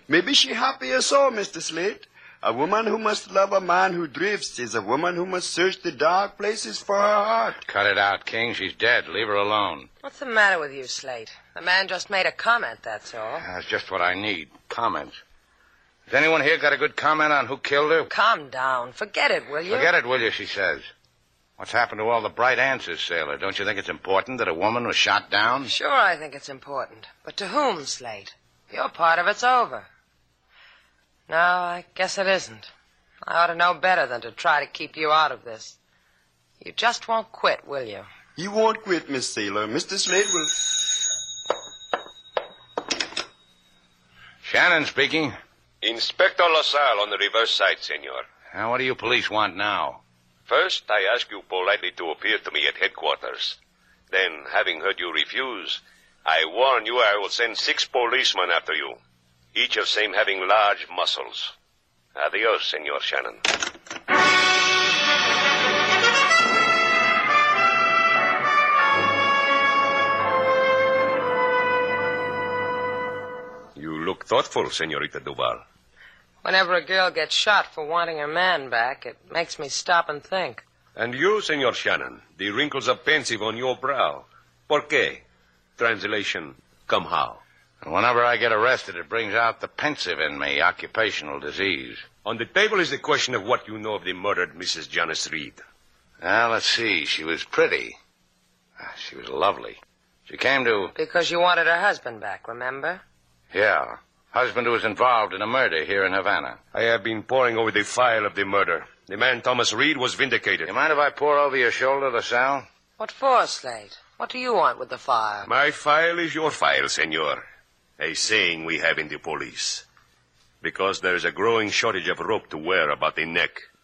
Maybe she happier so, Mr. Slate. A woman who must love a man who drifts is a woman who must search the dark places for her heart. Cut it out, King. She's dead. Leave her alone. What's the matter with you, Slate? The man just made a comment, that's all. That's just what I need. Comments. Has anyone here got a good comment on who killed her? Calm down. Forget it, will you? Forget it, will you, she says. What's happened to all the bright answers, Sailor? Don't you think it's important that a woman was shot down? Sure, I think it's important. But to whom, Slate? Your part of it's over. No, I guess it isn't. I ought to know better than to try to keep you out of this. You just won't quit, will you? You won't quit, Miss Sailor. Mr. Slate will... Shannon speaking. Inspector LaSalle on the reverse side, senor. Now, what do you police want now? First, I ask you politely to appear to me at headquarters. Then, having heard you refuse, I warn you I will send 6 policemen after you, each of same having large muscles. Adios, Senor Shannon. You look thoughtful, Senorita Duval. Whenever a girl gets shot for wanting her man back, it makes me stop and think. And you, Senor Shannon, the wrinkles are pensive on your brow. ¿Por qué? Translation, come how? And whenever I get arrested, it brings out the pensive in me, occupational disease. On the table is the question of what you know of the murdered Mrs. Janice Reed. Well, let's see. She was pretty. She was lovely. She came to... Because you wanted her husband back, remember? Yeah. Husband who was involved in a murder here in Havana. I have been poring over the file of the murder. The man, Thomas Reed, was vindicated. You mind if I pour over your shoulder, LaSalle? What for, Slate? What do you want with the file? My file is your file, senor. A saying we have in the police. Because there is a growing shortage of rope to wear about the neck.